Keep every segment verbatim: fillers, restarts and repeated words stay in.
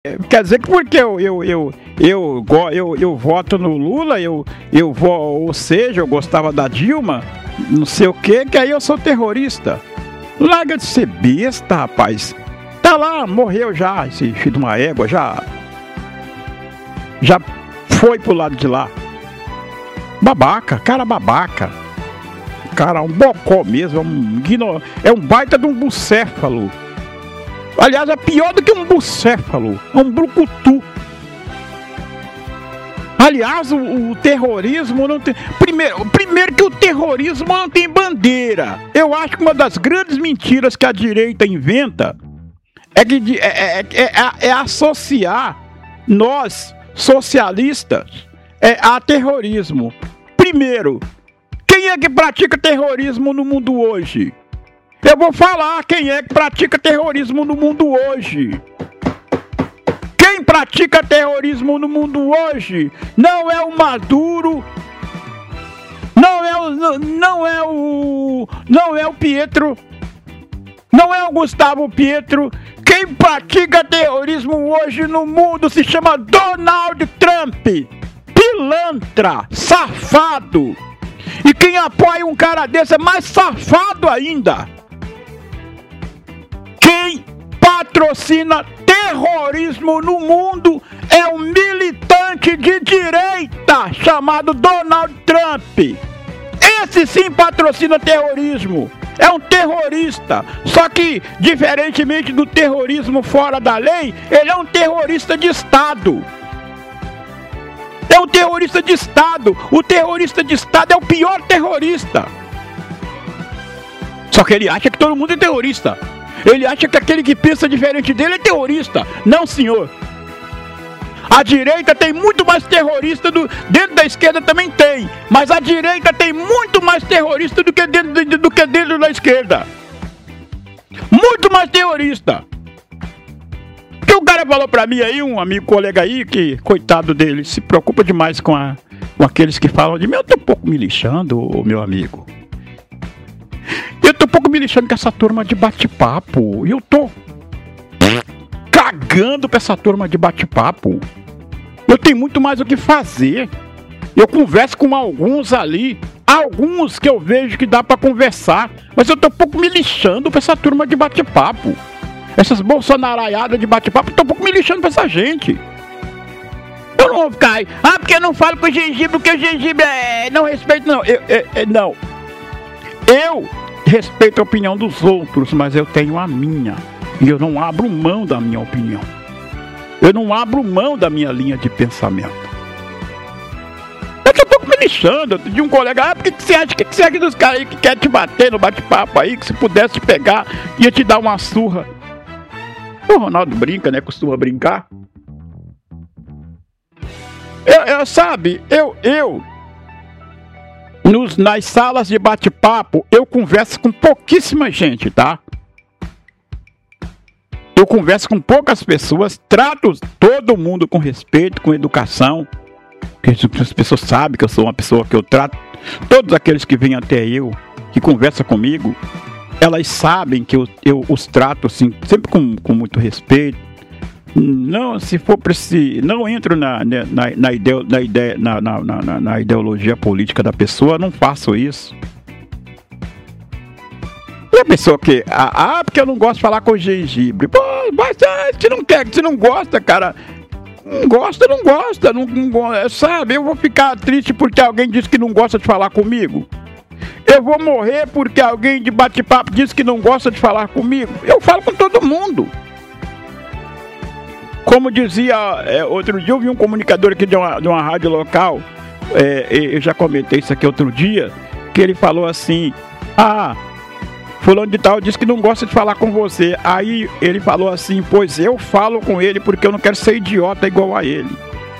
Quer dizer que porque eu, eu, eu, eu, eu, eu voto no Lula, eu, eu vou, ou seja, eu gostava da Dilma, não sei o que, que aí eu sou terrorista. Larga de ser besta, rapaz. Tá lá, morreu já, esse filho de uma égua, já. Já foi pro lado de lá. Babaca, cara babaca. Cara, um bocó mesmo, é um, é um baita de um bucéfalo. Aliás, é pior do que um bucéfalo, é um brucutu. Aliás, o, o terrorismo não tem... Primeiro, primeiro que o terrorismo não tem bandeira. Eu acho que uma das grandes mentiras que a direita inventa é, que, é, é, é, é associar nós, socialistas, é, a terrorismo. Primeiro, quem é que pratica terrorismo no mundo hoje? Eu vou falar quem é que pratica terrorismo no mundo hoje. Quem pratica terrorismo no mundo hoje não é o Maduro, não é o, não é o, não é o Pietro, não é o Gustavo Pietro. Quem pratica terrorismo hoje no mundo se chama Donald Trump, pilantra, safado. E quem apoia um cara desse é mais safado ainda. Quem patrocina terrorismo no mundo é um militante de direita chamado Donald Trump. Esse sim patrocina terrorismo. É um terrorista. Só que, diferentemente do terrorismo fora da lei, ele é um terrorista de Estado. É um terrorista de Estado. O terrorista de Estado é o pior terrorista. Só que ele acha que todo mundo é terrorista. Ele acha que aquele que pensa diferente dele é terrorista. Não, senhor. A direita tem muito mais terrorista do... Dentro da esquerda também tem. Mas a direita tem muito mais terrorista do que dentro, do que dentro da esquerda. Muito mais terrorista. Porque o cara falou pra mim aí, um amigo, colega aí, que, coitado dele, se preocupa demais com, a, com aqueles que falam de mim. Eu tô um pouco me lixando, meu amigo. Eu tô um pouco me lixando com essa turma de bate-papo. Eu tô cagando pra essa turma de bate-papo. Eu tenho muito mais o que fazer. Eu converso com alguns ali. Alguns que eu vejo que dá pra conversar. Mas eu tô um pouco me lixando pra essa turma de bate-papo. Essas bolsonaraiadas de bate-papo. Eu tô um pouco me lixando pra essa gente. Eu não vou ficar aí. Ah, porque eu não falo com o gengibre, porque o gengibre é... Não respeito, não. Eu, eu, eu, não. Eu respeito a opinião dos outros, mas eu tenho a minha. E eu não abro mão da minha opinião. Eu não abro mão da minha linha de pensamento. Eu tô um pouco me lixando. De um colega, ah, por que você acha que você acha dos caras aí que quer te bater no bate-papo aí, que se pudesse te pegar, ia te dar uma surra? O Ronaldo brinca, né? Costuma brincar. Eu, eu sabe, eu, eu... Nos, nas salas de bate-papo, eu converso com pouquíssima gente, tá? Eu converso com poucas pessoas, trato todo mundo com respeito, com educação. Porque as pessoas sabem que eu sou uma pessoa que eu trato. Todos aqueles que vêm até eu, que conversam comigo, elas sabem que eu, eu os trato assim, sempre com, com muito respeito. Não, se for preciso, não entro na, na, na, ideo, na, ideia, na, na, na, na ideologia política da pessoa, não faço isso. E a pessoa que, ah, ah porque eu não gosto de falar com gengibre. Pô, mas ah, se não quer, se não gosta, cara, não gosta, não gosta, não, não, sabe? Eu vou ficar triste porque alguém disse que não gosta de falar comigo. Eu vou morrer porque alguém de bate-papo disse que não gosta de falar comigo. Eu falo com todo mundo. Como dizia, é, outro dia eu vi um comunicador aqui de uma, de uma rádio local, é, eu já comentei isso aqui outro dia, que ele falou assim, ah, fulano de tal disse que não gosta de falar com você. Aí ele falou assim, pois eu falo com ele porque eu não quero ser idiota igual a ele.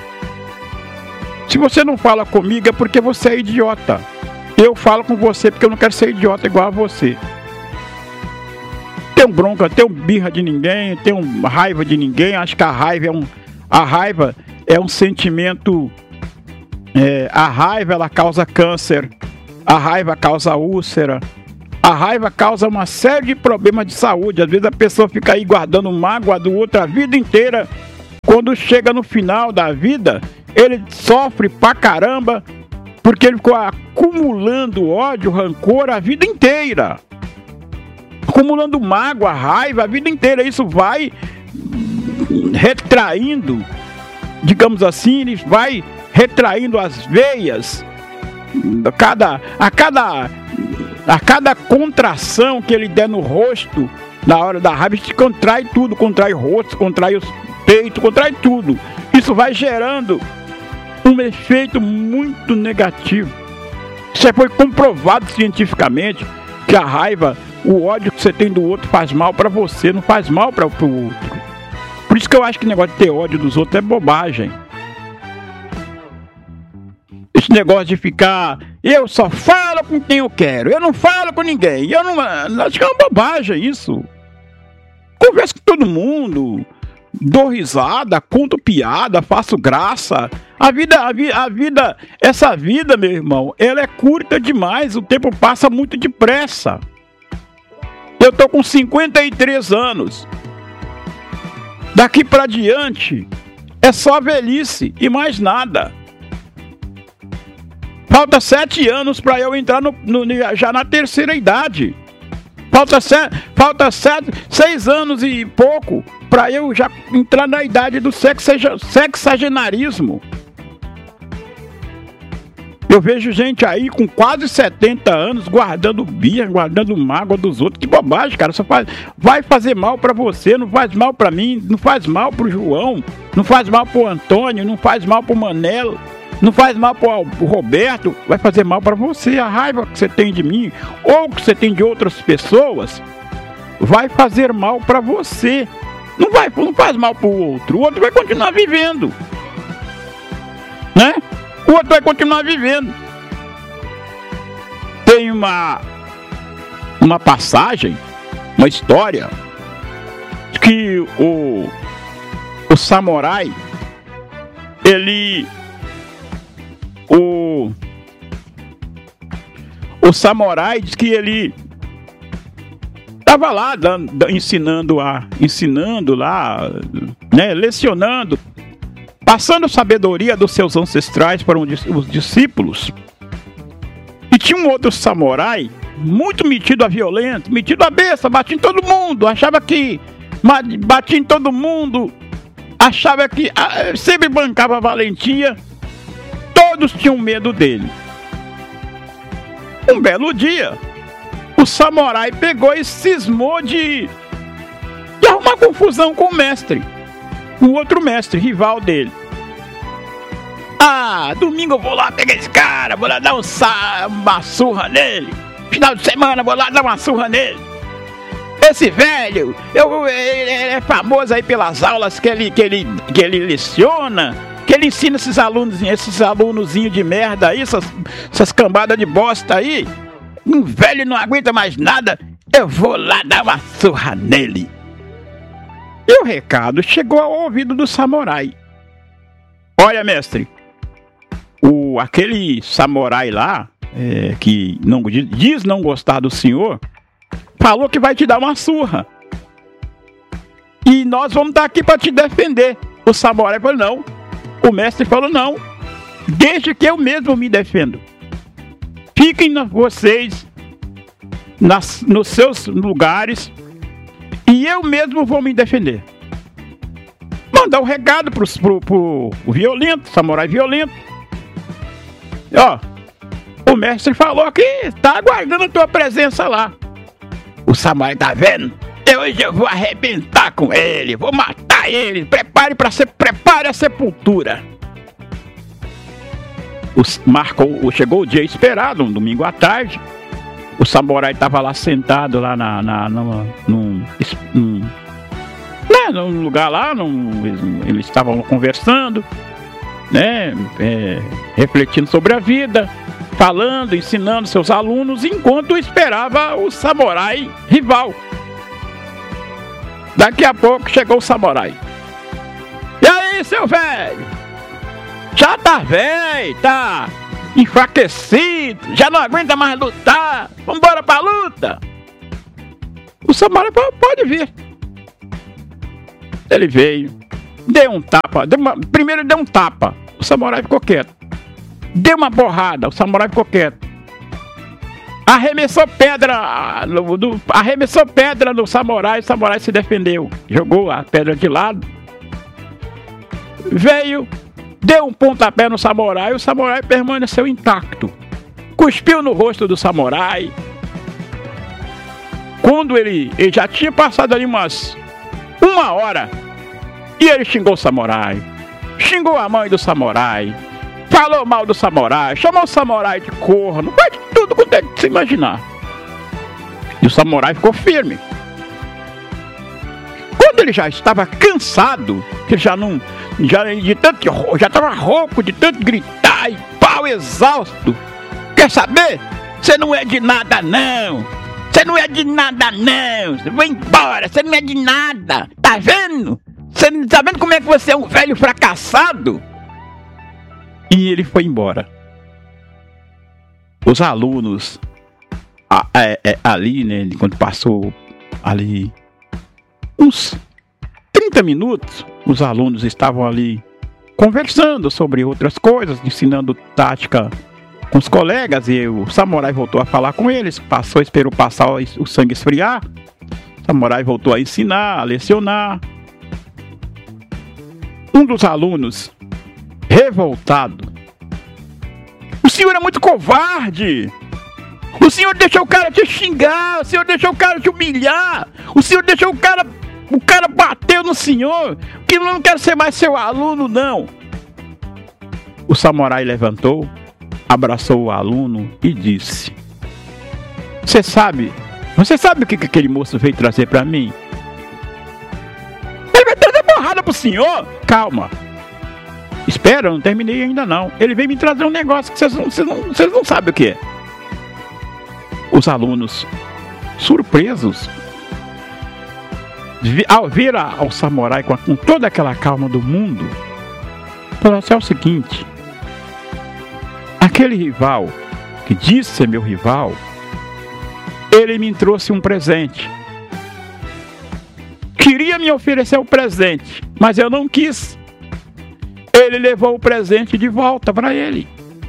Se você não fala comigo é porque você é idiota. Eu falo com você porque eu não quero ser idiota igual a você. Tenho bronca, tenho birra de ninguém, tenho raiva de ninguém. Acho que a raiva é um, a raiva é um sentimento. É, a raiva ela causa câncer, a raiva causa úlcera, a raiva causa uma série de problemas de saúde. Às vezes a pessoa fica aí guardando mágoa do outro a vida inteira quando chega no final da vida, ele sofre pra caramba, porque ele ficou acumulando ódio, rancor a vida inteira. Acumulando mágoa, raiva a vida inteira. Isso vai retraindo, digamos assim, ele vai retraindo as veias. A cada, a cada, a cada contração que ele der no rosto, na hora da raiva, se contrai tudo, contrai o rosto, contrai os peitos, contrai tudo. Isso vai gerando um efeito muito negativo. Isso foi comprovado cientificamente, que a raiva, o ódio que você tem do outro faz mal para você, não faz mal para o outro. Por isso que eu acho que o negócio de ter ódio dos outros é bobagem. Esse negócio de ficar, eu só falo com quem eu quero, eu não falo com ninguém, eu não, acho que é uma bobagem isso. Converso com todo mundo, dou risada, conto piada, faço graça. A vida, a, vi, a vida, essa vida, meu irmão, ela é curta demais, o tempo passa muito depressa. Eu tô com cinquenta e três anos. Daqui pra diante é só velhice e mais nada. Falta sete anos para eu entrar no, no, já na terceira idade. Falta, sete, falta sete, seis anos e pouco para eu já entrar na idade do sexagenarismo. Eu vejo gente aí com quase setenta anos guardando birra, guardando mágoa dos outros. Que bobagem, cara. Só faz, vai fazer mal para você, não faz mal para mim, não faz mal pro João, não faz mal pro Antônio, não faz mal pro Manelo. Não faz mal pro Roberto, vai fazer mal para você. A raiva que você tem de mim, ou que você tem de outras pessoas, vai fazer mal para você. Não, vai, não faz mal pro outro. O outro vai continuar vivendo. Né? O outro vai continuar vivendo. Tem uma, uma passagem, uma história, que o, o samurai, ele... O, o samurai diz que ele estava lá dando, ensinando, a, ensinando lá, né, lecionando, passando sabedoria dos seus ancestrais para um, os discípulos. E tinha um outro samurai, muito metido a violento, metido a besta, batia em todo mundo, achava que batia em todo mundo, achava que sempre bancava a valentia. Todos tinham medo dele. Um belo dia, o samurai pegou e cismou de, de arrumar confusão com o mestre, o outro mestre, rival dele. Ah, domingo eu vou lá pegar esse cara, vou lá dar um sa uma surra nele. Final de semana vou lá dar uma surra nele. Esse velho, eu, ele é famoso aí pelas aulas que ele, que ele, que ele leciona. Que ele ensina esses alunos, esses alunozinhos de merda aí, essas, essas cambadas de bosta aí. Um velho não aguenta mais nada, eu vou lá dar uma surra nele. E o recado chegou ao ouvido do samurai. Olha, mestre, o, aquele samurai lá, é, que não, diz não gostar do senhor, falou que vai te dar uma surra. E nós vamos estar aqui para te defender. O samurai falou, não. O mestre falou, não, deixa que eu mesmo me defendo. Fiquem na, vocês nas, nos seus lugares e eu mesmo vou me defender. Mandar um recado pro, pro, pro violento, samurai violento. Ó, o mestre falou que tá aguardando a tua presença lá. O samurai tá vendo? Hoje eu vou arrebentar com ele, vou matar ele, prepare para ser, prepare a sepultura. O, marcou, chegou o dia esperado, um domingo à tarde. O samurai estava lá sentado lá na, na, na, num, num, né, num lugar lá, num, eles estavam conversando, né, é, refletindo sobre a vida, falando, ensinando seus alunos, enquanto esperava o samurai rival. Daqui a pouco chegou o samurai. E aí, seu velho? Já tá velho, tá enfraquecido, já não aguenta mais lutar. Vambora pra luta. O samurai falou, pode vir. Ele veio, Deu um tapa. Deu uma, primeiro deu um tapa. O samurai ficou quieto. Deu uma porrada. O samurai ficou quieto. Arremessou pedra. No, do, arremessou pedra no samurai. O samurai se defendeu. Jogou a pedra de lado. Veio. Deu um pontapé no samurai. O samurai permaneceu intacto. Cuspiu no rosto do samurai. Quando ele, ele já tinha passado ali umas uma hora. E ele xingou o samurai. Xingou a mãe do samurai. Falou mal do samurai. Chamou o samurai de corno. Faz tudo quanto é que você imaginar. E o samurai ficou firme. Quando ele já estava cansado, que já não. Já, de tanto, já estava rouco de tanto gritar e pau exausto. Quer saber? Você não é de nada, não. Você não é de nada, não. Você vai embora. Você não é de nada. Tá vendo? Você não tá vendo como é que você é um velho fracassado? E ele foi embora. Os alunos a, a, a, ali, né, quando passou ali uns trinta minutos, os alunos estavam ali conversando sobre outras coisas, ensinando tática com os colegas, e o samurai voltou a falar com eles, passou, esperou passar o, o sangue esfriar. O samurai voltou a ensinar, a lecionar. Um dos alunos, revoltado: o senhor é muito covarde! O senhor deixou o cara te xingar! O senhor deixou o cara te humilhar! O senhor deixou o cara... O cara bateu no senhor! Que eu não quero ser mais seu aluno, não! O samurai levantou, abraçou o aluno e disse: Você sabe... Você sabe o que aquele moço veio trazer pra mim? Ele vai trazer porrada pro senhor! Calma! Espera, eu não terminei ainda não. Ele veio me trazer um negócio que vocês não, vocês não, vocês não sabem o que é. Os alunos, surpresos, vi, ao ver a, ao samurai com, a, com toda aquela calma do mundo, falaram assim: é o seguinte, aquele rival que disse ser meu rival, ele me trouxe um presente. Queria me oferecer um presente, mas eu não quis. Ele levou o presente de volta para ele.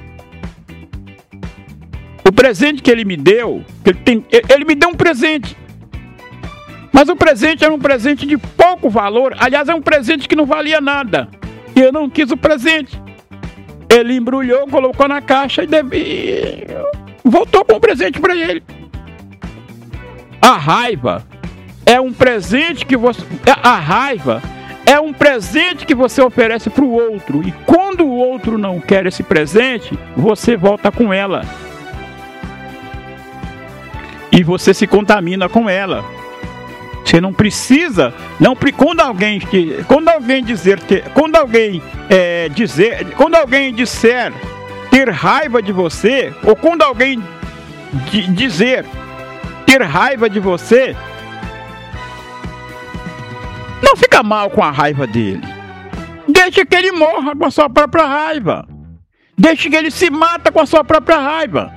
O presente que ele me deu, ele, tem, ele me deu um presente. Mas o presente era um presente de pouco valor. Aliás, é um presente que não valia nada. E eu não quis o presente. Ele embrulhou, colocou na caixa e, deve, e voltou com o presente para ele. A raiva é um presente que você... A raiva... É um presente que você oferece para o outro. E quando o outro não quer esse presente, você volta com ela. E você se contamina com ela. Você não precisa... Não, quando alguém, quando alguém dizer... Quando alguém é, dizer... Quando alguém disser ter raiva de você, ou quando alguém dizer ter raiva de você, não fica mal com a raiva dele. Deixa que ele morra com a sua própria raiva. Deixa que ele se mata com a sua própria raiva.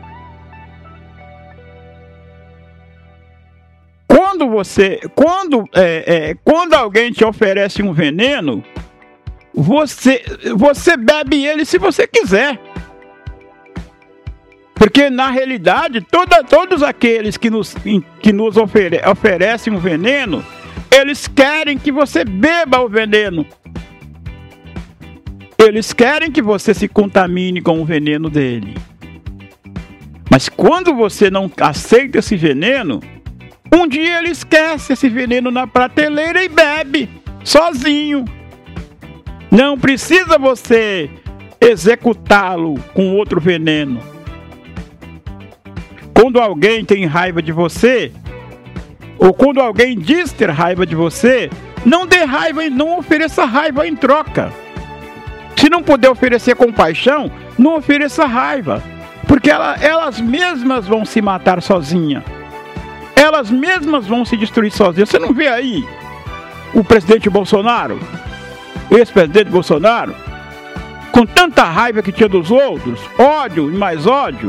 Quando você, quando, é, é, quando alguém te oferece um veneno, você, você bebe ele se você quiser. Porque na realidade, toda, todos aqueles que nos, que nos ofere, oferecem um veneno, eles querem que você beba o veneno. Eles querem que você se contamine com o veneno dele. Mas quando você não aceita esse veneno, um dia ele esquece esse veneno na prateleira e bebe sozinho. Não precisa você executá-lo com outro veneno. Quando alguém tem raiva de você, ou quando alguém diz ter raiva de você, não dê raiva e não ofereça raiva em troca. Se não puder oferecer compaixão, não ofereça raiva. Porque ela, elas mesmas vão se matar sozinhas. Elas mesmas vão se destruir sozinhas. Você não vê aí o presidente Bolsonaro, ex-presidente Bolsonaro, com tanta raiva que tinha dos outros, ódio e mais ódio?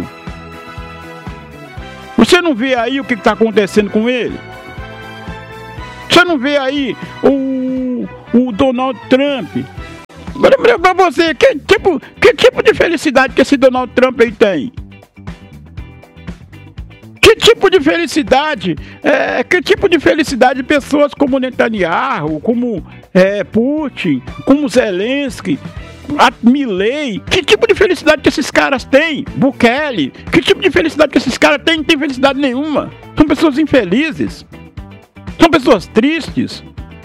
Você não vê aí o que está acontecendo com ele? Você não vê aí o, o Donald Trump. Agora, pra você, que tipo, que tipo de felicidade que esse Donald Trump aí tem? Que tipo de felicidade, é, que tipo de felicidade pessoas como Netanyahu, como é, Putin, como Zelensky, Milley, que tipo de felicidade que esses caras têm? Bukele, que tipo de felicidade que esses caras têm? Não tem felicidade nenhuma. São pessoas infelizes. São pessoas tristes.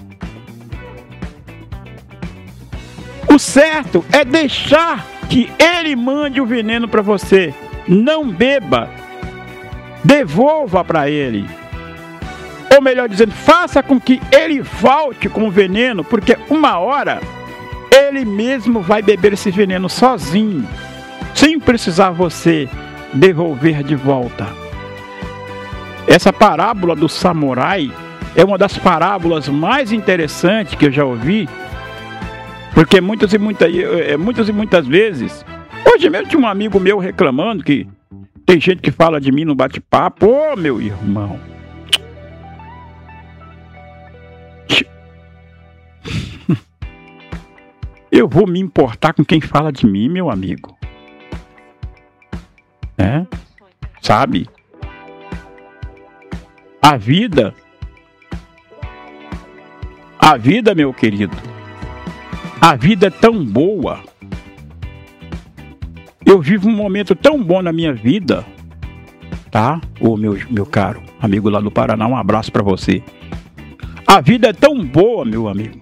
O certo é deixar que ele mande o veneno para você. Não beba. Devolva para ele. Ou melhor dizendo, faça com que ele volte com o veneno, porque uma hora ele mesmo vai beber esse veneno sozinho, sem precisar você devolver de volta. Essa parábola do samurai é uma das parábolas mais interessantes que eu já ouvi, porque muitas e muitas, muitas e muitas vezes, hoje mesmo tinha um amigo meu reclamando que tem gente que fala de mim no bate-papo. Ô, meu irmão, eu vou me importar com quem fala de mim, meu amigo. É? Sabe? A vida, a vida, meu querido, a vida é tão boa. Eu vivo um momento tão bom na minha vida, tá? Ô, meu, meu caro amigo lá do Paraná, um abraço pra você. A vida é tão boa, meu amigo.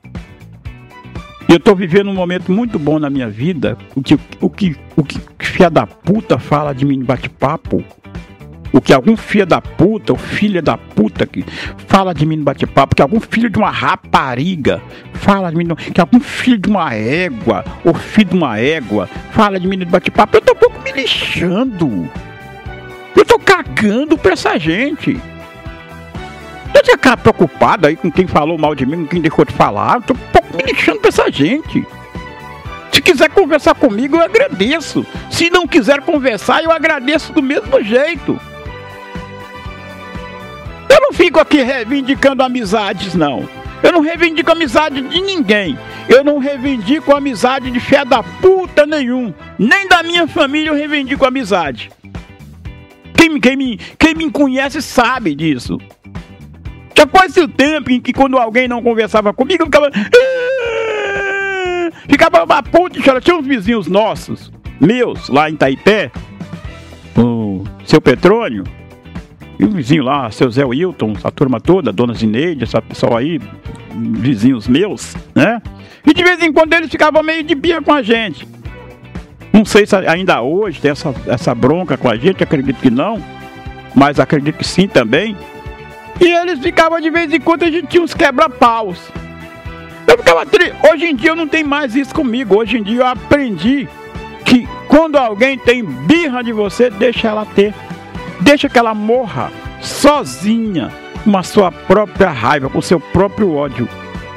Eu tô vivendo um momento muito bom na minha vida. O que o que, o que filha da puta fala de mim no bate-papo, o que algum filho da puta, ou filha da puta que fala de mim no bate-papo, que algum filho de uma rapariga fala de mim, no, que algum filho de uma égua, ou filho de uma égua fala de mim no bate-papo, eu tô um pouco me lixando. Eu tô cagando pra essa gente. Eu tinha cara preocupado aí com quem falou mal de mim, com quem deixou de falar. Eu tô um pouco me lixando pra essa gente. Se quiser conversar comigo, eu agradeço. Se não quiser conversar, eu agradeço do mesmo jeito. Eu não fico aqui reivindicando amizades, não. Eu não reivindico amizade de ninguém. Eu não reivindico amizade de fé da puta nenhum. Nem da minha família eu reivindico amizade. Quem, quem, me, quem me conhece sabe disso. Já quase o tempo em que quando alguém não conversava comigo, eu ficava... Ficava uma puta de chorar. Tinha uns vizinhos nossos, meus, lá em Itaipé, o seu Petrônio, e o vizinho lá, seu Zé Wilton, essa turma toda, Dona Zineide, essa pessoal aí, vizinhos meus, né? E de vez em quando eles ficavam meio de birra com a gente. Não sei se ainda hoje tem essa, essa bronca com a gente, acredito que não, mas acredito que sim também. E eles ficavam de vez em quando, a gente tinha uns quebra-paus. Eu ficava triste. Hoje em dia eu não tenho mais isso comigo. Hoje em dia eu aprendi que quando alguém tem birra de você, deixa ela ter. Deixa que ela morra sozinha, com a sua própria raiva, com o seu próprio ódio.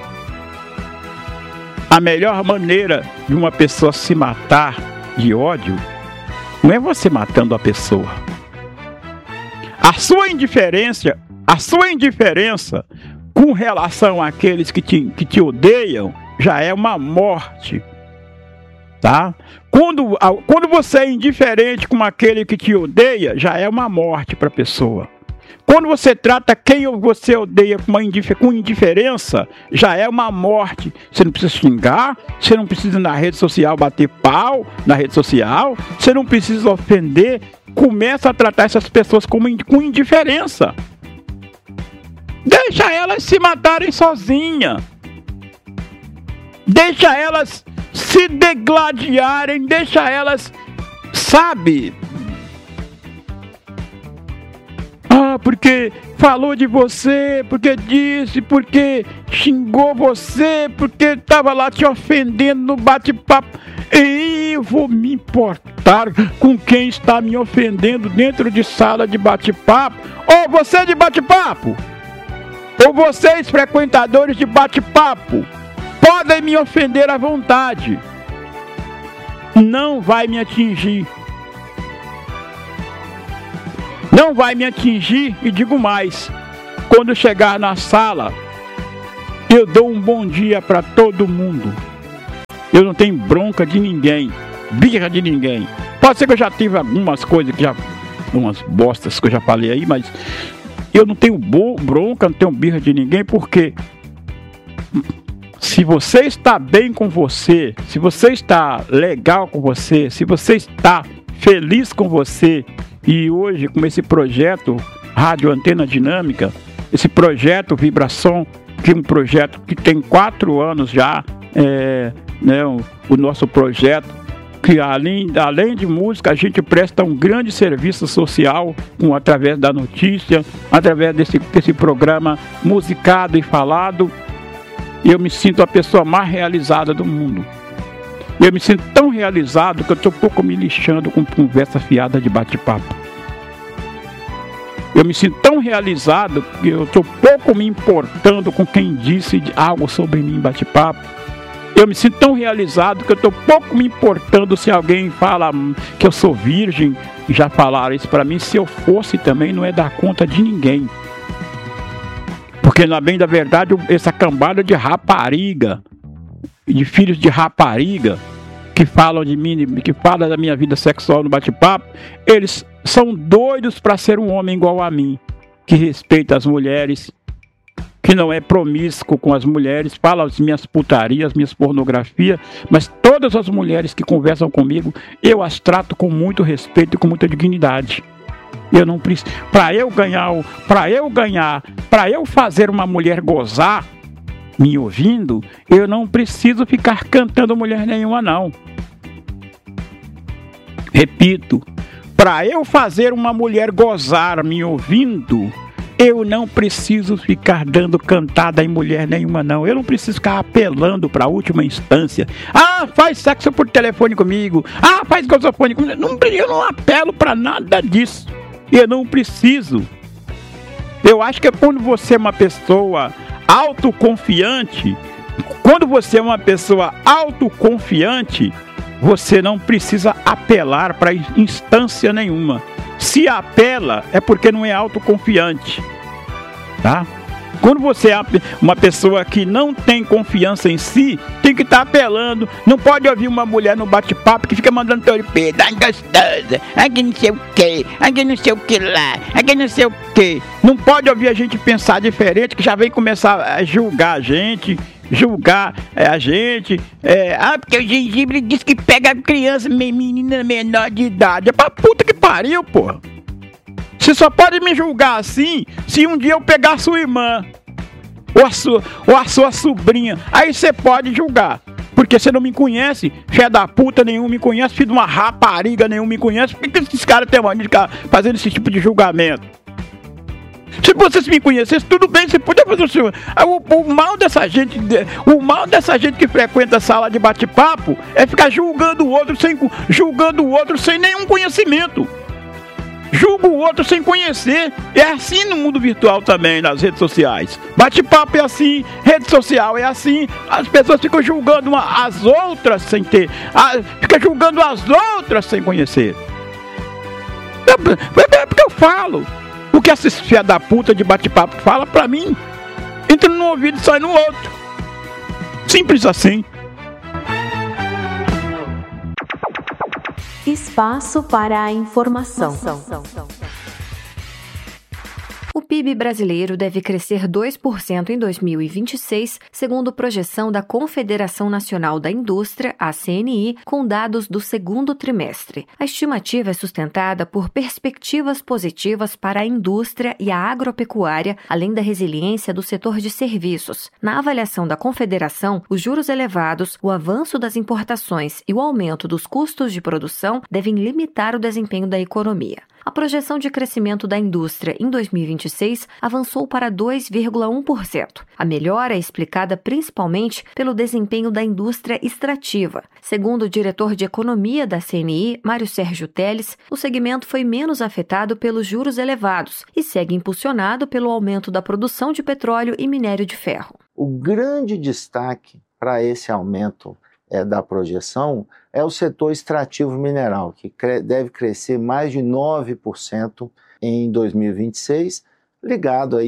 A melhor maneira de uma pessoa se matar de ódio não é você matando a pessoa. A sua indiferença, a sua indiferença com relação àqueles que te, que te odeiam, já é uma morte, tá? Quando, quando você é indiferente com aquele que te odeia, já é uma morte para a pessoa. Quando você trata quem você odeia com, uma indifer- com indiferença, já é uma morte. Você não precisa xingar, você não precisa na rede social bater pau na rede social, você não precisa ofender. Começa a tratar essas pessoas com, com indiferença. Deixa elas se matarem sozinhas. Deixa elas se degladiarem. Deixa elas, sabe? Ah, porque falou de você, porque disse, porque xingou você, porque estava lá te ofendendo no bate-papo. E eu vou me importar com quem está me ofendendo dentro de sala de bate-papo. Ou você de bate-papo, ou vocês frequentadores de bate-papo, podem me ofender à vontade. Não vai me atingir. Não vai me atingir, e digo mais, quando chegar na sala Eu dou um bom dia para todo mundo. Eu não tenho bronca de ninguém, birra de ninguém. Pode ser que eu já tive algumas coisas, que já, umas bostas que eu já falei aí, mas eu não tenho bronca, não tenho birra de ninguém, porque se você está bem com você, se você está legal com você, se você está feliz com você, e hoje com esse projeto Rádio Antena Dinâmica, esse projeto Vibração, que é um projeto que tem quatro anos já, é, né, o, o nosso projeto, que além, além de música, a gente presta um grande serviço social com, através da notícia, através desse, desse programa musicado e falado. Eu me sinto a pessoa mais realizada do mundo. Eu me sinto tão realizado que eu estou um pouco me lixando com conversa fiada de bate-papo. Eu me sinto tão realizado que eu estou pouco me importando com quem disse algo sobre mim em bate-papo. Eu me sinto tão realizado que eu estou pouco me importando se alguém fala que eu sou virgem. Já falaram isso para mim. Se eu fosse também, não é dar conta de ninguém. Porque, na bem da verdade, essa cambada de rapariga, de filhos de rapariga, que falam de mim, que falam da minha vida sexual no bate-papo, eles são doidos para ser um homem igual a mim, que respeita as mulheres, que não é promíscuo com as mulheres, fala as minhas putarias, minhas pornografias, mas todas as mulheres que conversam comigo, eu as trato com muito respeito e com muita dignidade. Eu não preciso, para eu ganhar, para eu ganhar, para eu fazer uma mulher gozar me ouvindo, eu não preciso ficar cantando mulher nenhuma, não. Repito, para eu fazer uma mulher gozar me ouvindo, eu não preciso ficar dando cantada em mulher nenhuma, não. Eu não preciso ficar apelando para a última instância. Ah, faz sexo por telefone comigo. Ah, faz gozofone comigo. Não, eu não apelo para nada disso. Eu não preciso. Eu acho que é quando você é uma pessoa autoconfiante, quando você é uma pessoa autoconfiante, você não precisa apelar para instância nenhuma. Se apela, é porque não é autoconfiante, tá? Quando você é uma pessoa que não tem confiança em si, tem que estar apelando. Não pode ouvir uma mulher no bate-papo que fica mandando torpedo. Ai, gostosa, ai, que não sei o que, ai, que não sei o que lá, ai, que não sei o que. Não pode ouvir a gente pensar diferente, que já vem começar a julgar a gente, julgar é, a gente. É, ah, porque o gengibre diz que pega criança, menina menor de idade. É pra puta que pariu, porra. Você só pode me julgar assim se um dia eu pegar a sua irmã ou a sua, ou a sua sobrinha. Aí você pode julgar. Porque você não me conhece, filha da puta nenhum me conhece, filho de uma rapariga nenhum me conhece. Por que esses caras têm mania de ficar fazendo esse tipo de julgamento? Se vocês me conhecessem, tudo bem, você podia fazer o seu. O, o mal dessa gente, o mal dessa gente que frequenta a sala de bate-papo é ficar julgando o outro sem, julgando o outro sem nenhum conhecimento. Julga o outro sem conhecer. É assim no mundo virtual também, nas redes sociais. Bate-papo é assim, rede social é assim. As pessoas ficam julgando uma, as outras sem ter. A, fica julgando as outras sem conhecer. É, é porque eu falo. O que essa filha da puta de bate-papo fala pra mim, entra num ouvido e sai no outro. Simples assim. Espaço para a informação. O P I B brasileiro deve crescer dois por cento em dois mil e vinte e seis, segundo projeção da Confederação Nacional da Indústria, a C N I, com dados do segundo trimestre. A estimativa é sustentada por perspectivas positivas para a indústria e a agropecuária, além da resiliência do setor de serviços. Na avaliação da Confederação, os juros elevados, o avanço das importações e o aumento dos custos de produção devem limitar o desempenho da economia. A projeção de crescimento da indústria em dois mil e vinte e seis avançou para dois vírgula um por cento. A melhora é explicada principalmente pelo desempenho da indústria extrativa. Segundo o diretor de economia da C N I, Mário Sérgio Teles, o segmento foi menos afetado pelos juros elevados e segue impulsionado pelo aumento da produção de petróleo e minério de ferro. O grande destaque para esse aumento É, da projeção é o setor extrativo mineral, que cre- deve crescer mais de nove por cento em dois mil e vinte e seis, ligado aí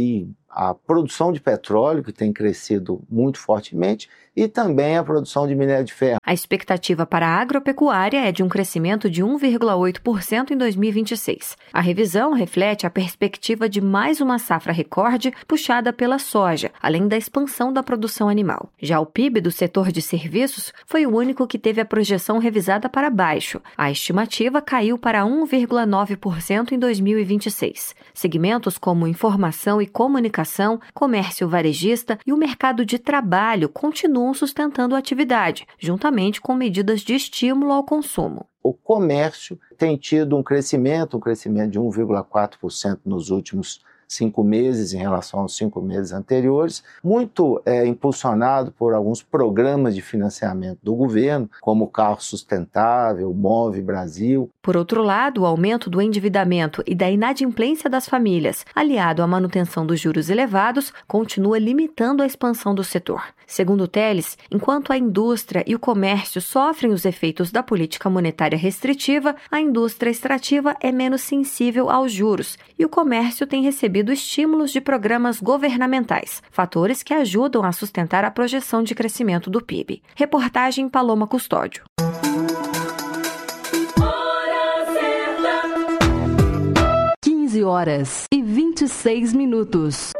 a produção de petróleo, que tem crescido muito fortemente, e também a produção de minério de ferro. A expectativa para a agropecuária é de um crescimento de um vírgula oito por cento em dois mil e vinte e seis. A revisão reflete a perspectiva de mais uma safra recorde puxada pela soja, além da expansão da produção animal. Já o P I B do setor de serviços foi o único que teve a projeção revisada para baixo. A estimativa caiu para um vírgula nove por cento em dois mil e vinte e seis. Segmentos como informação e comunicação, comércio varejista e o mercado de trabalho continuam sustentando a atividade, juntamente com medidas de estímulo ao consumo. O comércio tem tido um crescimento, um crescimento de um vírgula quatro por cento nos últimos cinco meses em relação aos cinco meses anteriores, muito é, impulsionado por alguns programas de financiamento do governo, como o Carro Sustentável, Move Brasil. Por outro lado, o aumento do endividamento e da inadimplência das famílias, aliado à manutenção dos juros elevados, continua limitando a expansão do setor. Segundo o Teles, enquanto a indústria e o comércio sofrem os efeitos da política monetária restritiva, a indústria extrativa é menos sensível aos juros e o comércio tem recebido estímulos de programas governamentais, fatores que ajudam a sustentar a projeção de crescimento do P I B. Reportagem Paloma Custódio. quinze horas e vinte e seis minutos.